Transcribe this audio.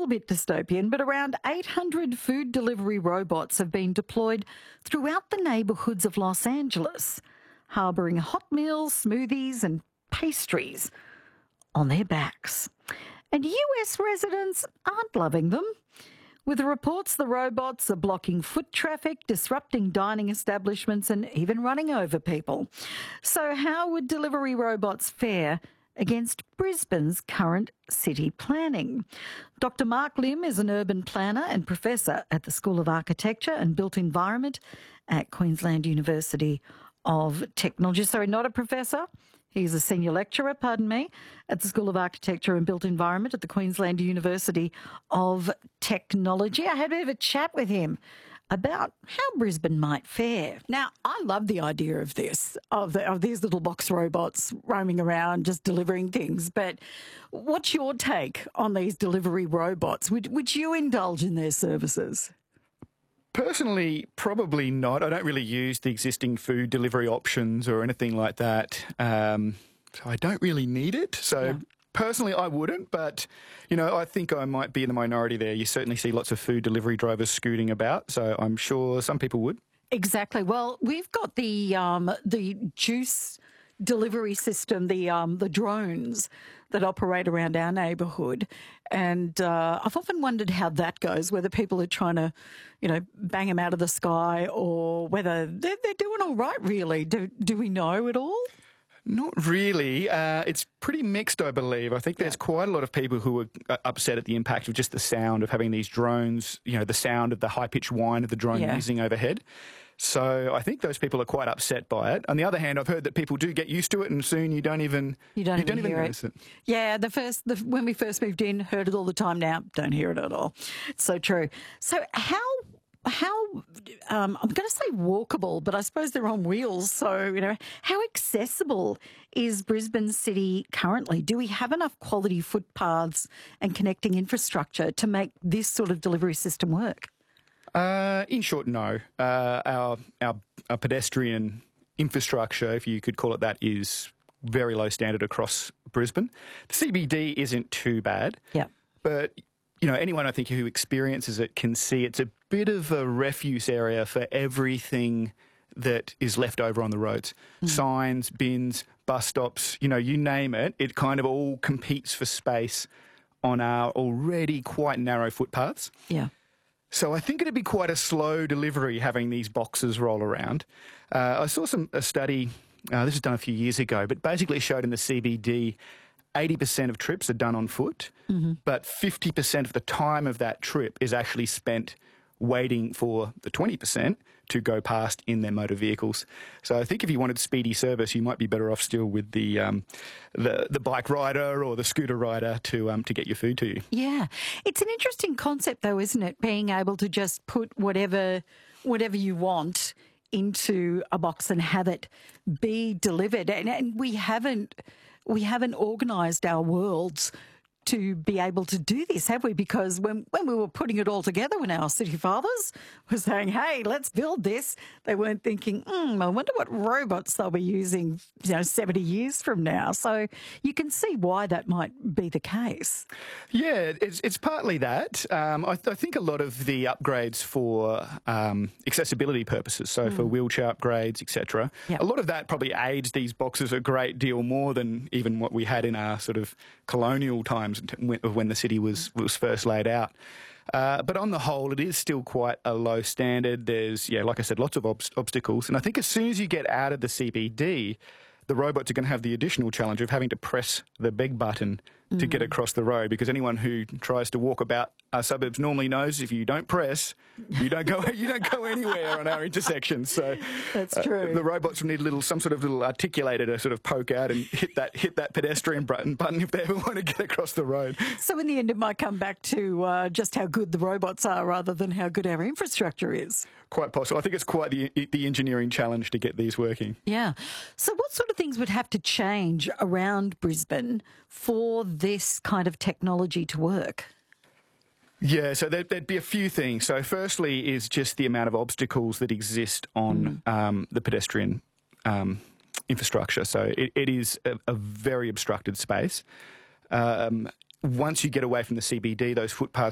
a bit dystopian, but around 800 food delivery robots have been deployed throughout the neighbourhoods of Los Angeles, harbouring hot meals, smoothies and pastries on their backs. And US residents aren't loving them. With reports the robots are blocking foot traffic, disrupting dining establishments and even running over people. So how would delivery robots fare against Brisbane's current city planning? Dr. Mark Lim is an urban planner and professor at the School of Architecture and Built Environment at Queensland University of Technology. Sorry, not a professor. He's a senior lecturer, at the School of Architecture and Built Environment at the Queensland University of Technology. I had a bit of a chat with him about how Brisbane might fare. Now, I love the idea of this, of these little box robots roaming around just delivering things. But what's your take on these delivery robots? Would you indulge in their services? Personally, probably not. I don't really use the existing food delivery options or anything like that. So I don't really need it. So personally, I wouldn't. But, I think I might be in the minority there. You certainly see lots of food delivery drivers scooting about. So I'm sure some people would. Exactly. Well, we've got the juice delivery system, the drones that operate around our neighbourhood. And I've often wondered how that goes, whether people are trying to, bang them out of the sky or whether they're doing all right, really. Do we know at all? Not really. It's pretty mixed, I believe. I think there's quite a lot of people who are upset at the impact of just the sound of having these drones, the sound of the high-pitched whine of the drone whizzing overhead. So I think those people are quite upset by it. On the other hand, I've heard that people do get used to it and soon you don't even notice it. Yeah, when we first moved in, heard it all the time. Now, don't hear it at all. It's so true. So how I'm going to say walkable, but I suppose they're on wheels. So, how accessible is Brisbane City currently? Do we have enough quality footpaths and connecting infrastructure to make this sort of delivery system work? In short, no. Our pedestrian infrastructure, if you could call it that, is very low standard across Brisbane. The CBD isn't too bad. Yeah. But, anyone I think who experiences it can see it's a bit of a refuse area for everything that is left over on the roads. Signs, bins, bus stops, you name it. It kind of all competes for space on our already quite narrow footpaths. Yeah. So I think it'd be quite a slow delivery having these boxes roll around. I saw a study, this was done a few years ago, but basically showed in the CBD 80% of trips are done on foot, but 50% of the time of that trip is actually spent waiting for the 20% to go past in their motor vehicles. So I think if you wanted speedy service, you might be better off still with the bike rider or the scooter rider to get your food to you. Yeah. It's an interesting concept though, isn't it? Being able to just put whatever you want into a box and have it be delivered. And we haven't organised our worlds to be able to do this, have we? Because when we were putting it all together, when our city fathers were saying, hey, let's build this, they weren't thinking, I wonder what robots they'll be using 70 years from now. So you can see why that might be the case. Yeah, it's partly that. I think a lot of the upgrades for accessibility purposes, so for wheelchair upgrades, etc., a lot of that probably aids these boxes a great deal more than even what we had in our sort of colonial times of when the city was first laid out. But on the whole, it is still quite a low standard. There's, like I said, lots of obstacles. And I think as soon as you get out of the CBD, the robots are going to have the additional challenge of having to press the beg button to get across the road, because anyone who tries to walk about our suburbs normally knows if you don't press, you don't go anywhere on our intersections. So that's true. The robots will need some sort of little articulator to sort of poke out and hit that pedestrian button if they ever want to get across the road. So in the end, it might come back to just how good the robots are rather than how good our infrastructure is. Quite possible. I think it's quite the engineering challenge to get these working. Yeah. So what sort of things would have to change around Brisbane for this kind of technology to work? Yeah, so there'd be a few things. So firstly is just the amount of obstacles that exist on the pedestrian infrastructure. So it is a very obstructed space. Once you get away from the CBD, those footpaths